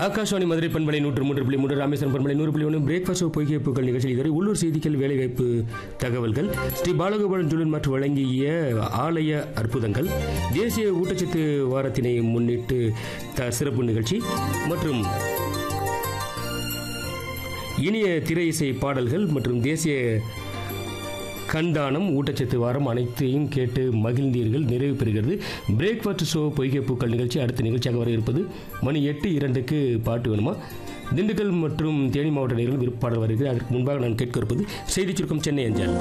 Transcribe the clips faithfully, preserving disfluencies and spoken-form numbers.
ஆகாஷவாணி மதுரை பண்பலை நூற்று மூன்று புள்ளி மூன்று ராமேஸ்வரம் பண்பலை நூறு புள்ளி ஒன்று பிரேக்ஃபாஸ்ட் பொய்கைப்புகள் நிகழ்ச்சியில் இதுவரை உள்ளூர் செய்திகள் வேலைவாய்ப்பு தகவல்கள் ஸ்ரீ பாலகோபாலன் ஜுவல்லன் மற்றும் வழங்கிய ஆலய அற்புதங்கள் தேசிய ஊட்டச்சத்து வாரத்தினை முன்னிட்டு சிறப்பு நிகழ்ச்சி மற்றும் இனிய திரை இசை பாடல்கள் மற்றும் தேசிய கண்தானம் ஊட்டச்சத்து வாரம் அனைத்தையும் கேட்டு மகிழ்ந்தீர்கள். நிறைவு பெறுகிறது பிரேக்ஃபாஸ்ட் ஷோ பொய்கைப்பூக்கள் நிகழ்ச்சி. அடுத்த நிகழ்ச்சியாக வர இருப்பது மணி எட்டு இரண்டுக்கு பாட்டு வேணுமா திண்டுக்கல் மற்றும் தேனி மாவட்ட நேரில் விருப்பாடல் வருகிறது. அதற்கு முன்பாக நான் கேட்க இருப்பது செய்திச் சுருக்கம் சென்னை அஞ்சல்.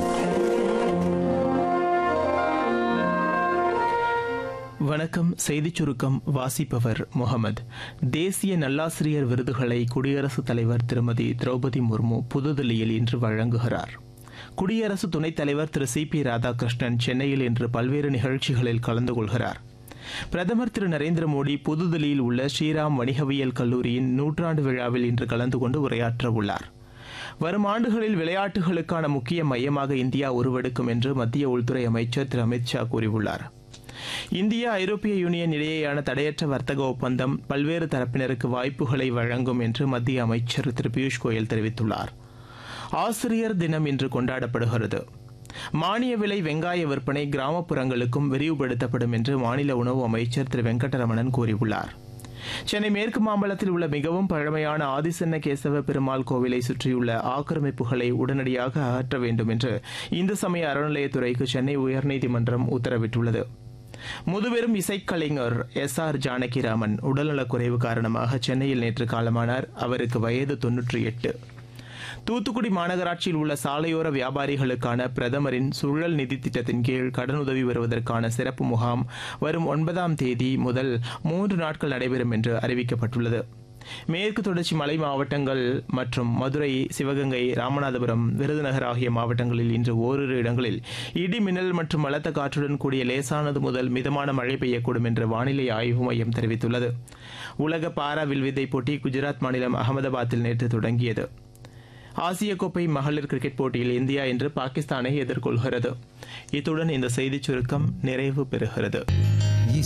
வணக்கம். செய்திச் சுருக்கம் வாசிப்பவர் முகமது. தேசிய நல்லாசிரியர் விருதுகளை குடியரசுத் தலைவர் திருமதி திரௌபதி முர்மு புதுதில்லியில் இன்று வழங்குகிறார். குடியரசு துணைத் தலைவர் திரு சி பி ராதாகிருஷ்ணன் சென்னையில் இன்று பல்வேறு நிகழ்ச்சிகளில் கலந்து கொள்கிறார். பிரதமர் திரு நரேந்திர மோடி புதுதில்லியில் உள்ள ஸ்ரீராம் வணிகவியல் கல்லூரியின் நூற்றாண்டு விழாவில் இன்று கலந்து கொண்டு உரையாற்ற உள்ளார். வரும் ஆண்டுகளில் விளையாட்டுகளுக்கான முக்கிய மையமாக இந்தியா உருவெடுக்கும் என்று மத்திய உள்துறை அமைச்சர் திரு அமித் ஷா கூறியுள்ளார். இந்தியா ஐரோப்பிய யூனியன் இடையேயான தடையற்ற வர்த்தக ஒப்பந்தம் பல்வேறு தரப்பினருக்கு வாய்ப்புகளை வழங்கும் என்று மத்திய அமைச்சர் திரு பியூஷ் கோயல் தெரிவித்துள்ளார். ஆசிரியர் தினம் இன்று கொண்டாடப்படுகிறது. மானிய விலை வெங்காய விற்பனை கிராமப்புறங்களுக்கும் விரிவுபடுத்தப்படும் என்று மாநில உணவு அமைச்சர் திரு வெங்கடரமணன் கூறியுள்ளார். சென்னை மேற்கு மாம்பலத்தில் உள்ள மிகவும் பழமையான ஆதிசன்ன கேசவ பெருமாள் கோவிலை சுற்றியுள்ள ஆக்கிரமிப்புகளை உடனடியாக அகற்ற வேண்டும் என்று இந்து சமய அறநிலையத்துறைக்கு சென்னை உயர்நீதிமன்றம் உத்தரவிட்டுள்ளது. முதுபெரும் இசைக்கலைஞர் எஸ் ஆர் ஜானகிராமன் உடல்நலக்குறைவு காரணமாக சென்னையில் நேற்று காலமானார். அவருக்கு வயது தொன்னூற்றி எட்டு. தூத்துக்குடி மாநகராட்சியில் உள்ள சாலையோர வியாபாரிகளுக்கான பிரதமரின் சுழல் நிதி திட்டத்தின் கீழ் கடனுதவி வருவதற்கான சிறப்பு முகாம் வரும் ஒன்பதாம் தேதி முதல் மூன்று நாட்கள் நடைபெறும் என்று அறிவிக்கப்பட்டுள்ளது. மேற்கு தொடர்ச்சி மலை மாவட்டங்கள் மற்றும் மதுரை, சிவகங்கை, ராமநாதபுரம், விருதுநகர் ஆகிய மாவட்டங்களில் இன்று ஓரிரு இடங்களில் இடி மின்னல் மற்றும் பலத்த காற்றுடன் கூடிய லேசானது முதல் மிதமான மழை பெய்யக்கூடும் என்று வானிலை ஆய்வு மையம் தெரிவித்துள்ளது. உலக பாரா வில்வித்தை போட்டி குஜராத் மாநிலம் அகமதாபாத்தில் நேற்று தொடங்கியது. ஆசிய கோப்பை மகளிர் கிரிக்கெட் போட்டியில் இந்தியா இன்று பாகிஸ்தானை எதிர்கொள்கிறது. இத்துடன் இந்த செய்திச் சுருக்கம் நிறைவு பெறுகிறது.